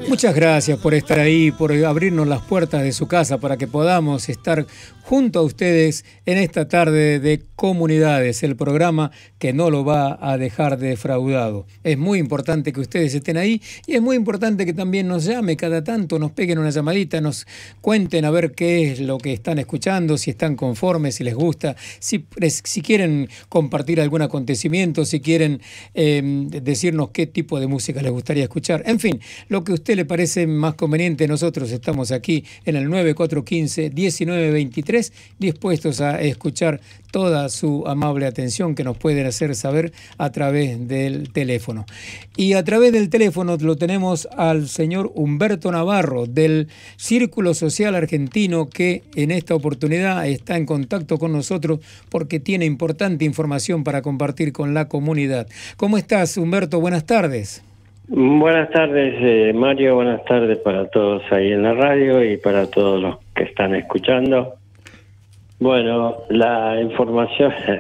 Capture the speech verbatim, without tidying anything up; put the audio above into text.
Muchas gracias por estar ahí, por abrirnos las puertas de su casa para que podamos estar junto a ustedes en esta tarde de Comunidades, el programa que no lo va a dejar defraudado. Es muy importante que ustedes estén ahí y es muy importante que también nos llame cada tanto, nos peguen una llamadita, nos cuenten a ver qué es lo que están escuchando, si están conformes, si les gusta, si, si quieren compartir algún acontecimiento, si quieren eh, decirnos qué tipo de música les gustaría escuchar. En fin, lo que a usted le parece más conveniente, nosotros estamos aquí en el nueve cuatro uno cinco, uno nueve dos tres, dispuestos a escuchar toda su amable atención que nos pueden hacer saber a través del teléfono. Y a través del teléfono lo tenemos al señor Humberto Navarro del Círculo Social Argentino, que en esta oportunidad está en contacto con nosotros porque tiene importante información para compartir con la comunidad. ¿Cómo estás, Humberto? Buenas tardes. Buenas tardes, eh, Mario. Buenas tardes para todos ahí en la radio y para todos los que están escuchando. Bueno, la información